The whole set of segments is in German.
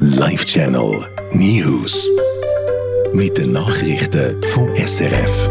Live Channel News. Mit den Nachrichten vom SRF.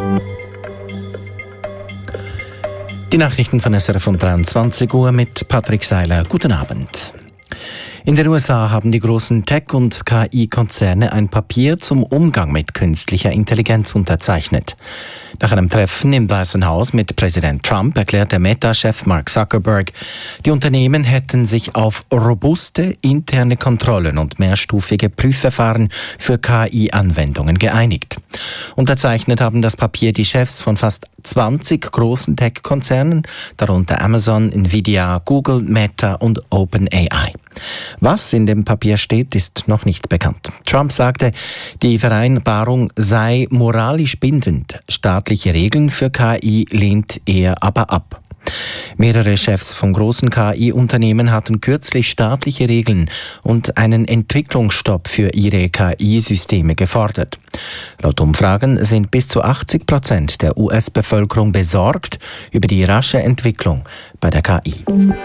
Die Nachrichten von SRF um 23 Uhr mit Patrick Seiler. Guten Abend. In den USA haben die großen Tech- und KI-Konzerne ein Papier zum Umgang mit künstlicher Intelligenz unterzeichnet. Nach einem Treffen im Weißen Haus mit Präsident Trump erklärte Meta-Chef Mark Zuckerberg, die Unternehmen hätten sich auf robuste interne Kontrollen und mehrstufige Prüfverfahren für KI-Anwendungen geeinigt. Unterzeichnet haben das Papier die Chefs von fast 20 großen Tech-Konzernen, darunter Amazon, Nvidia, Google, Meta und OpenAI. Was in dem Papier steht, ist noch nicht bekannt. Trump sagte, die Vereinbarung sei moralisch bindend. Staatliche Regeln für KI lehnt er aber ab. Mehrere Chefs von großen KI-Unternehmen hatten kürzlich staatliche Regeln und einen Entwicklungsstopp für ihre KI-Systeme gefordert. Laut Umfragen sind bis zu 80% der US-Bevölkerung besorgt über die rasche Entwicklung bei der KI.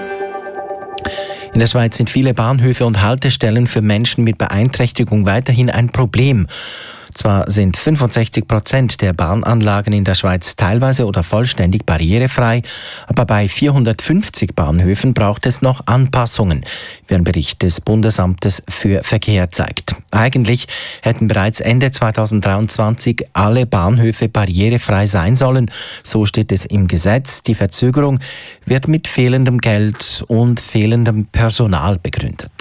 In der Schweiz sind viele Bahnhöfe und Haltestellen für Menschen mit Beeinträchtigung weiterhin ein Problem. Zwar sind 65% der Bahnanlagen in der Schweiz teilweise oder vollständig barrierefrei, aber bei 450 Bahnhöfen braucht es noch Anpassungen, wie ein Bericht des Bundesamtes für Verkehr zeigt. Eigentlich hätten bereits Ende 2023 alle Bahnhöfe barrierefrei sein sollen, so steht es im Gesetz. Die Verzögerung wird mit fehlendem Geld und fehlendem Personal begründet.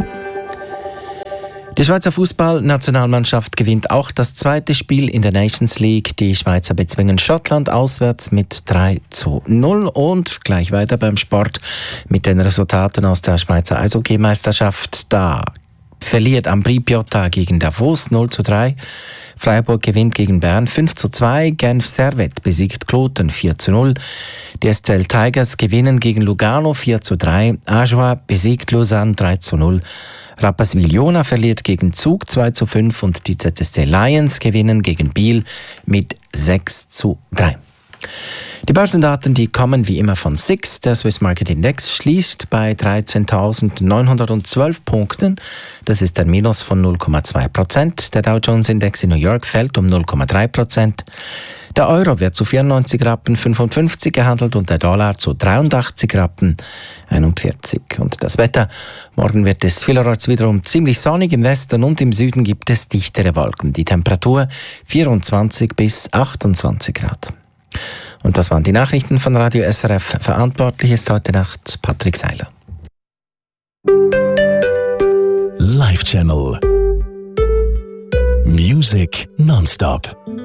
Die Schweizer Fußballnationalmannschaft gewinnt auch das zweite Spiel in der Nations League. Die Schweizer bezwingen Schottland auswärts mit 3:0 und gleich weiter beim Sport mit den Resultaten aus der Schweizer Eishockey-Meisterschaft. Da verliert Ambri Piotta gegen Davos 0:3. Freiburg gewinnt gegen Bern 5:2. Genf Servette besiegt Kloten 4:0. Die SCL Tigers gewinnen gegen Lugano 4:3. Ajoie besiegt Lausanne 3:0. Rapperswil-Jona verliert gegen Zug 2:5 und die ZSC Lions gewinnen gegen Biel mit 6:3. Die Börsendaten, die kommen wie immer von SIX. Der Swiss Market Index schließt bei 13.912 Punkten. Das ist ein Minus von 0,2%. Der Dow Jones Index in New York fällt um 0,3%. Der Euro wird zu 94 Rappen 55 gehandelt und der Dollar zu 83 Rappen 41. Und das Wetter: Morgen wird es vielerorts wiederum ziemlich sonnig. Im Westen und im Süden gibt es dichtere Wolken. Die Temperatur 24 bis 28 Grad. Und das waren die Nachrichten von Radio SRF. Verantwortlich ist heute Nacht Patrick Seiler. Live Channel Music nonstop.